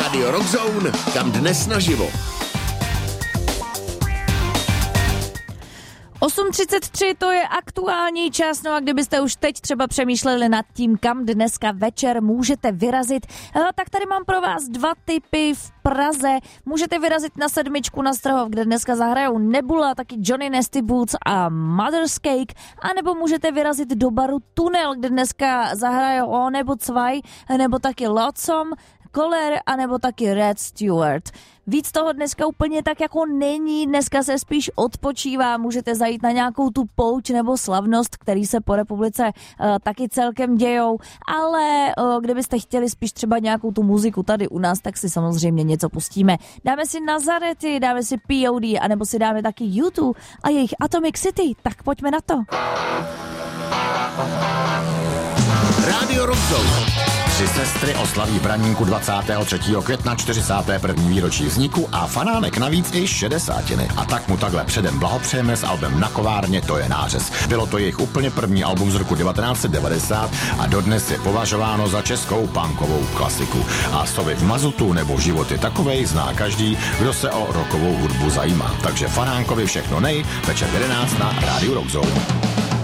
Rádio Rockzone, kam dnes naživo. 8:33, to je aktuální čas, no a kdybyste už teď třeba přemýšleli nad tím, kam dneska večer můžete vyrazit, tak tady mám pro vás 2 tipy v Praze. Můžete vyrazit na 7 na Strahov, kde dneska zahrajou Nebula, taky Johnny Nasty Boots a Mother's Cake, anebo můžete vyrazit do baru Tunel, kde dneska zahrajou O nebo 2, nebo taky Lotsom, Koller, anebo taky Red Stewart. Víc toho dneska úplně tak jako není, dneska se spíš odpočívá, můžete zajít na nějakou tu pouť nebo slavnost, který se po republice taky celkem dějou, ale kdybyste chtěli spíš třeba nějakou tu muziku tady u nás, tak si samozřejmě něco pustíme. Dáme si Nazarety, dáme si POD, anebo si dáme taky U2 a jejich Atomic City, tak pojďme na to. Rádio Rockzone. 3 sestry oslaví v Braníku 23. května 41. výročí vzniku a Fanánek navíc i 60. A tak mu takhle předem blahopřejeme s albem Na kovárně, to je nářez. Bylo to jejich úplně první album z roku 1990 a dodnes je považováno za českou punkovou klasiku. A Stovy v mazutu nebo Život je takovej zná každý, kdo se o rockovou hudbu zajímá. Takže Fanánkovi všechno nej, večer 11 na Rádiu Rockzone.